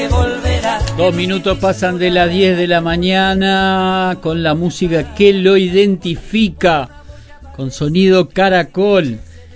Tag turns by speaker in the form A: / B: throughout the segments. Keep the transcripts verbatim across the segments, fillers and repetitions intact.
A: Dos minutos pasan de las diez de la mañana con la música que lo identifica, con sonido caracol.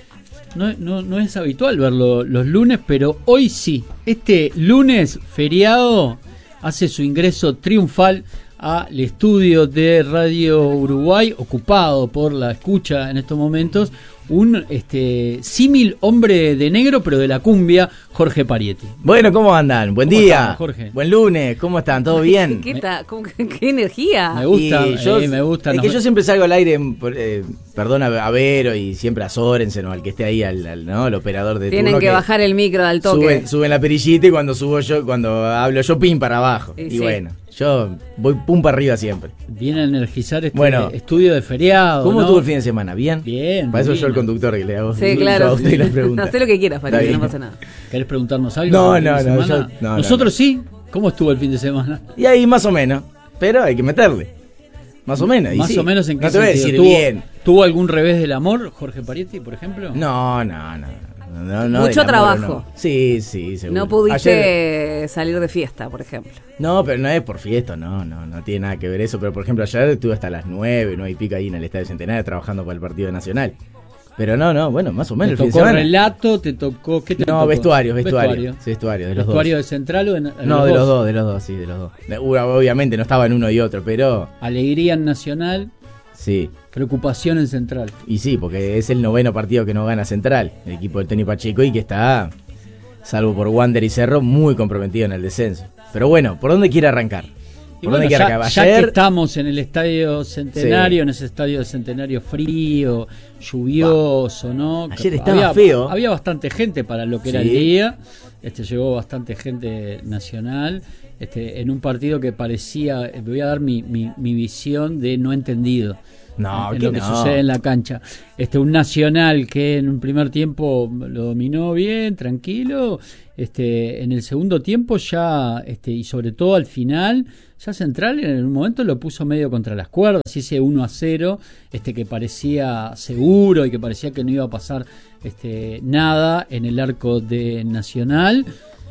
A: No, no, no es habitual verlo los lunes, pero hoy sí. Este lunes feriado hace su ingreso triunfal al estudio de Radio Uruguay, ocupado por la escucha en estos momentos, un este símil hombre de negro, pero de la cumbia, Jorge Parietti.
B: Bueno, ¿cómo andan? Buen
A: ¿Cómo
B: día,
A: están, Jorge?
B: Buen lunes, ¿cómo están? ¿Todo bien?
C: ¿Qué, tal? ¿Cómo, qué energía?
A: Me gusta,
B: Y yo,
A: eh, me gusta.
B: Es
A: nos...
B: que yo siempre salgo al aire, eh, perdón a Vero y siempre a Sorensen o al que esté ahí, al, al, ¿no? el operador de
C: Tienen
B: turno,
C: que, que bajar el micro al toque.
B: Suben, suben la perillita y cuando subo yo, cuando hablo yo, pim para abajo.
C: Sí,
B: y
C: sí.
B: bueno, yo voy pum para arriba siempre.
A: Viene a energizar este
B: Bueno,
A: estudio de feriado.
B: ¿Cómo
A: ¿no?
B: estuvo el fin de semana? ¿Bien?
A: Bien.
B: Para eso
A: bien.
B: yo el conductor que le hago.
C: Sí, claro.
B: A usted las preguntas.
C: No sé lo que quieras,
B: Está
C: Parietti,
B: bien.
C: no pasa nada.
A: ¿Querés preguntarnos algo?
B: No,
A: el fin
B: no,
A: de
B: no,
A: semana?
B: yo- no,
A: Nosotros
B: no.
A: sí. ¿Cómo estuvo el fin de semana?
B: Y ahí más o menos, pero hay que meterle. Más o menos. y
A: Más
B: sí.
A: o menos en qué
B: No te voy a
A: sentido.
B: decir
A: ¿Tuvo,
B: bien.
A: ¿Tuvo algún revés del amor, Jorge Parietti, por ejemplo?
B: No, no, no. no, no
C: Mucho
B: del amor,
C: trabajo.
B: no. Sí, sí, seguro.
C: No pudiste
B: Ayer-
C: salir de fiesta, por ejemplo.
B: No, pero no es por fiesta, no, no, no tiene nada que ver eso. Pero por ejemplo, ayer estuve hasta las nueve, nueve y pico ahí en el Estadio Centenario trabajando para el Partido Nacional. Pero no, no, bueno, más o menos
A: ¿Te
B: el fin de
A: tocó
B: semana.
A: relato? ¿Te tocó? ¿Qué te
B: No,
A: tocó?
B: vestuario, vestuario. Sí, vestuario, de los
A: ¿Vestuario
B: dos.
A: de Central o de, de
B: No, de los dos, de los dos, sí, de los dos. De- Obviamente no estaba en uno y otro, pero
A: Alegría en Nacional,
B: sí.
A: preocupación en Central.
B: Y sí, porque es el noveno partido que no gana Central, el equipo del Tony Pacheco, y que está, salvo por Wander y Cerro, muy comprometido en el descenso. Pero bueno, ¿por dónde quiere arrancar?
A: Y
B: ¿Por
A: bueno,
B: dónde quiere
A: ya,
B: arrancar?
A: ya
B: Ayer,
A: que estamos en el Estadio Centenario,
B: Sí.
A: en ese Estadio Centenario frío, lluvioso, ¿no?
B: Ayer
A: Que
B: estaba
A: había,
B: feo.
A: Había bastante gente para lo que era
B: Sí.
A: el día. Este llegó bastante gente nacional. Este, en un partido que parecía, eh, voy a dar mi, mi, mi visión de no entendido.
B: No,
A: en
B: que
A: lo que
B: no.
A: sucede en la cancha. Este, un Nacional que en un primer tiempo lo dominó bien, tranquilo. Este, en el segundo tiempo ya, este, y sobre todo al final, ya Central en un momento lo puso medio contra las cuerdas, y ese uno a cero, este, que parecía seguro y que parecía que no iba a pasar este, nada en el arco de Nacional.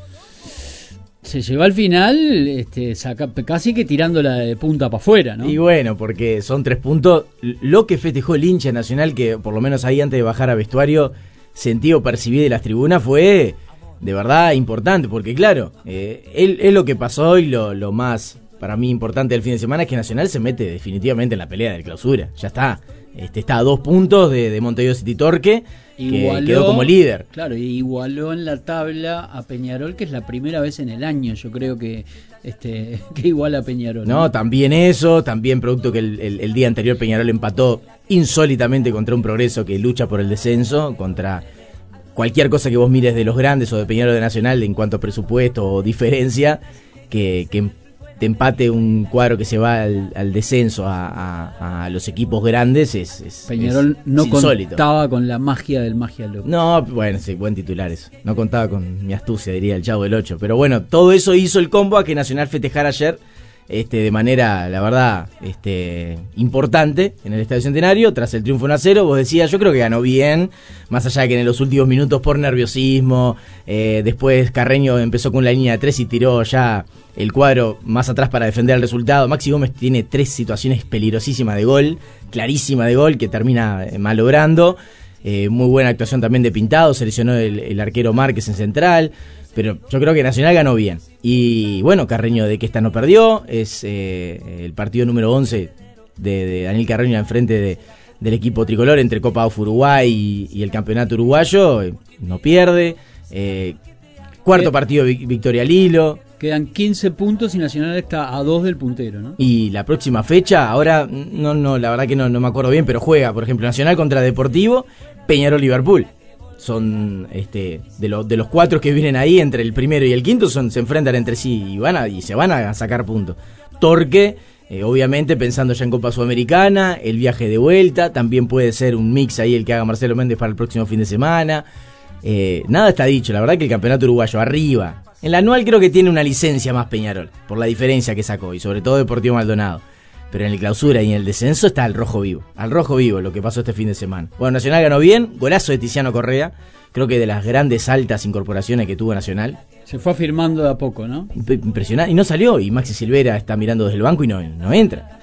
A: Se llegó al final, este, saca, casi que tirándola de punta para afuera, ¿no?
B: Y bueno, porque son tres puntos. Lo que festejó el hincha Nacional, que por lo menos ahí antes de bajar a vestuario, sentí o percibí de las tribunas, fue de verdad importante. Porque claro, eh, es, es lo que pasó y lo, lo más para mí importante del fin de semana es que Nacional se mete definitivamente en la pelea del clausura. Ya está. Este, está a dos puntos de, de Montevideo City Torque, que
A: Igualó,
B: quedó como líder.
A: Claro, y igualó en la tabla a Peñarol, que es la primera vez en el año, yo creo que este que iguala a Peñarol.
B: No, también eso, también producto que el, el, el día anterior Peñarol empató insólitamente contra un Progreso que lucha por el descenso, contra cualquier cosa que vos mires de los grandes o de Peñarol de Nacional en cuanto a presupuesto o diferencia, que, que te empate un cuadro que se va al, al descenso a, a, a los equipos grandes es, es
A: Peñarol
B: es,
A: no
B: es insólito.
A: contaba con la magia del Magia Loco.
B: No, bueno, sí, buen titular eso. No contaba con mi astucia, diría el Chavo del ocho. Pero bueno, todo eso hizo el combo a que Nacional festejara ayer este, de manera, la verdad, este, importante en el Estadio Centenario. Tras el triunfo uno a cero, vos decías, yo creo que ganó bien, más allá de que en los últimos minutos por nerviosismo, eh, después Carreño empezó con la línea de tres y tiró ya el cuadro más atrás para defender el resultado. Maxi Gómez tiene tres situaciones peligrosísimas de gol, clarísima de gol, que termina eh, malogrando. Eh, muy buena actuación también de Pintado, se lesionó el, el arquero Márquez en central, pero yo creo que Nacional ganó bien. Y bueno, Carreño de que esta no perdió, es eh, el partido número once de, de Daniel Carreño enfrente de, del equipo tricolor entre Copa A U F Uruguay y, y el campeonato uruguayo, eh, no pierde. Eh, cuarto
A: Eh,
B: partido vi- victoria al hilo.
A: Quedan quince puntos y Nacional está a dos del puntero, ¿no?
B: Y la próxima fecha, ahora, no, no, la verdad que no, no me acuerdo bien, pero juega, por ejemplo, Nacional contra Deportivo, Peñarol Liverpool. Son este de, lo, de los cuatro que vienen ahí, entre el primero y el quinto, son, se enfrentan entre sí y van a, y se van a sacar puntos. Torque, eh, obviamente, pensando ya en Copa Sudamericana, el viaje de vuelta, también puede ser un mix ahí el que haga Marcelo Méndez para el próximo fin de semana. Eh, nada está dicho, la verdad que el campeonato uruguayo arriba. En la anual creo que tiene una licencia más Peñarol, por la diferencia que sacó, y sobre todo Deportivo Maldonado. Pero en el clausura y en el descenso está al rojo vivo. Al rojo vivo lo que pasó este fin de semana. Bueno, Nacional ganó bien, golazo de Tiziano Correa. creo que de las grandes altas incorporaciones que tuvo Nacional.
A: Se fue afirmando de a poco, ¿no?
B: Impresionante, y no salió, y Maxi Silvera está mirando desde el banco y no, no entra.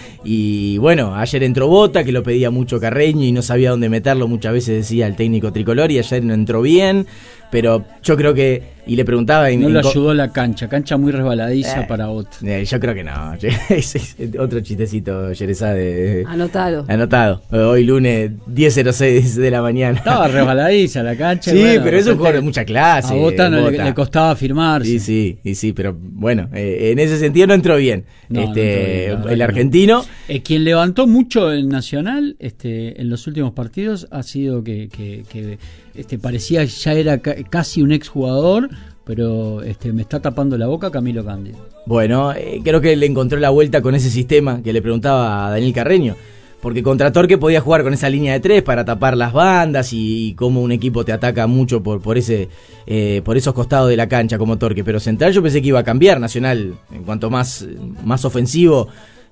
B: Y bueno, ayer entró Bota, que lo pedía mucho Carreño y no sabía dónde meterlo, muchas veces decía el técnico tricolor, y ayer no entró bien, pero yo creo que, y le preguntaba... En,
A: no
B: en
A: le
B: co-
A: ayudó la cancha, cancha muy resbaladiza
B: Eh,
A: para Bota.
B: eh, yo creo que no, es, es otro chistecito, Yerezá, de...
C: Anotalo.
B: Anotado, hoy lunes diez cero seis de la mañana.
A: Estaba resbaladiza la cancha.
B: Sí,
A: y bueno,
B: pero es un
A: de
B: jugador de
A: repente
B: mucha clase.
A: A Bota no le,
B: Bota.
A: le costaba firmarse.
B: Sí, sí, y sí, pero bueno, eh, en ese sentido no entró bien.
A: No, no
B: este,
A: entró bien, la verdad
B: el
A: que no.
B: argentino.
A: Eh, quien levantó mucho en Nacional este, en los últimos partidos ha sido que, que, que este, parecía ya era ca- casi un exjugador, pero este, me está tapando la boca Camilo Cándido.
B: Bueno, eh, creo que le encontró la vuelta con ese sistema que le preguntaba a Daniel Carreño. Porque contra Torque podía jugar con esa línea de tres para tapar las bandas y, y cómo un equipo te ataca mucho por, por ese eh, por esos costados de la cancha como Torque. Pero Central yo pensé que iba a cambiar Nacional en cuanto más, más ofensivo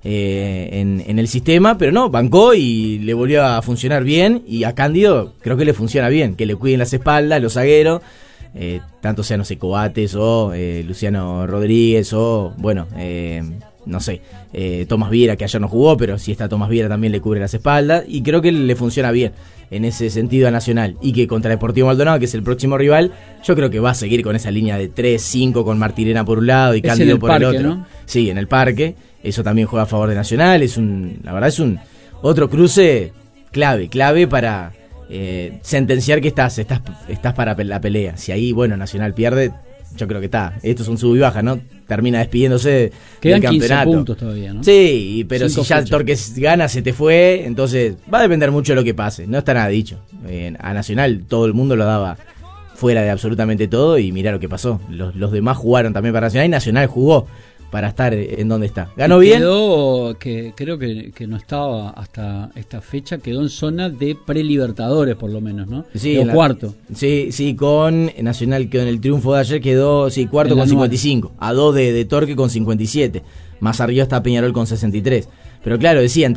B: eh, en, en el sistema, pero no, bancó y le volvió a funcionar bien. Y a Cándido creo que le funciona bien, que le cuiden las espaldas, los zagueros. Eh, tanto sean, no sé, Coates o eh, Luciano Rodríguez o, bueno, eh, no sé, eh, Tomás Viera, que ayer no jugó, pero si está Tomás Viera también le cubre las espaldas, y creo que le funciona bien en ese sentido a Nacional, y que contra Deportivo Maldonado, que es el próximo rival, yo creo que va a seguir con esa línea de tres cinco con Martirena por un lado y
A: Es en
B: Cándido
A: el
B: por
A: Parque,
B: el otro.
A: ¿no?
B: Sí, en el Parque, eso también juega a favor de Nacional, es un, la verdad es un otro cruce clave, clave para eh, sentenciar que estás, estás, estás para la pelea. Si ahí, bueno, Nacional pierde, yo creo que está. Esto es un sub y baja, ¿no? Termina despidiéndose
A: Quedan
B: del
A: quince
B: campeonato.
A: puntos todavía, ¿no?
B: Sí, pero
A: Cinco
B: si ya
A: fechas.
B: Torques gana, se te fue, entonces va a depender mucho de lo que pase. No está nada dicho. Eh, a Nacional todo el mundo lo daba fuera de absolutamente todo y mirá lo que pasó. Los, los demás jugaron también para Nacional y Nacional jugó para estar en donde está. Ganó
A: Y
B: bien.
A: Quedó, que creo que, que no estaba hasta esta fecha, quedó en zona de prelibertadores por lo menos, ¿no?
B: Sí,
A: Quedó
B: en la-
A: cuarto.
B: Sí, sí, con Nacional quedó en el triunfo de ayer, quedó sí, cuarto
A: En la
B: con
A: anual.
B: cincuenta y cinco, a dos de, de Torque con cincuenta y siete. Más arriba está Peñarol con sesenta y tres. Pero claro, decía,